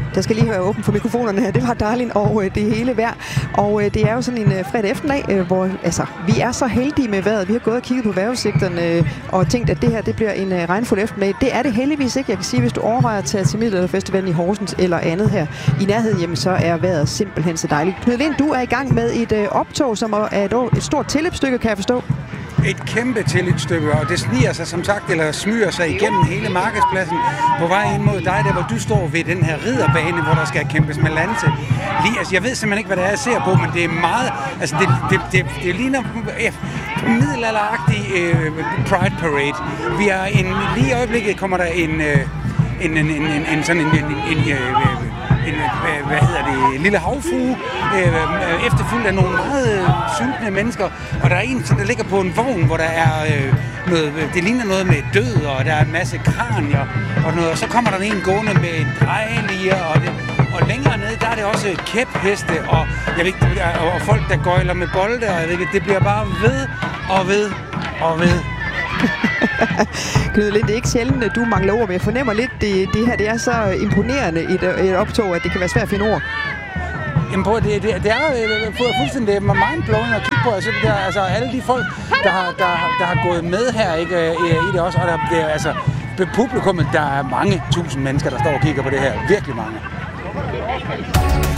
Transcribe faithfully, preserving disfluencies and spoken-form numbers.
Der skal lige være åben for mikrofonerne her. Det var dejligt, og øh, det hele vejr. Og øh, det er jo sådan en øh, fredag eftermiddag, øh, hvor altså, vi er så heldige med vejret. Vi har gået og kigget på vejrudsigterne øh, og tænkt, at det her det bliver en øh, regnfuld eftermiddag. Det er det heldigvis ikke. Jeg kan sige, hvis du overvejer at tage til Middelalderfestivalen i Horsens eller andet her i nærheden, jamen, så er vejret simpelthen så dejligt. Knud Lind, du er i gang med et øh, optog, som er et, et stort tilløbsstykke, kan jeg forstå. Et kæmpe tilløbsstykke, og det sniger sig som sagt, eller smyger sig igennem hele markedspladsen på vej ind mod dig, der hvor du står ved den her ridderbane, hvor der skal kæmpes med lanse. Lige, altså, jeg ved simpelthen ikke, hvad det er, jeg ser på, men det er meget, altså det, det, det, det ligner eh, middelalderagtig eh, Pride Parade. Vi har en, lige i øjeblikket kommer der en, eh, en, en, en, en, en sådan en, en, en, en en, hvad hedder det, lille havfrue, øh, efterfulgt af nogle meget øh, sultne mennesker, og der er en, der ligger på en vogn, hvor der er øh, noget, det ligner noget med død, og der er en masse kranier, og, noget, og så kommer der en gående med en drejelier, og, det, og længere nede, der er det også kæpheste, og, jeg ved ikke, og folk, der gøjler med bolde, og jeg ved ikke, det bliver bare ved, og ved, og ved. Knud Lind, det er ikke sjældent, at du mangler ord, men jeg fornemmer lidt, det, det her det er så imponerende et, et optog, at det kan være svært at finde ord. Jamen, det, det, det er jo fuldstændig mindblowing at kigge på. Altså, det er, altså alle de folk, der har, der, der har gået med her ikke, i det også, og der, det er, altså, publikummet, der er mange tusind mennesker, der står og kigger på det her. Virkelig mange.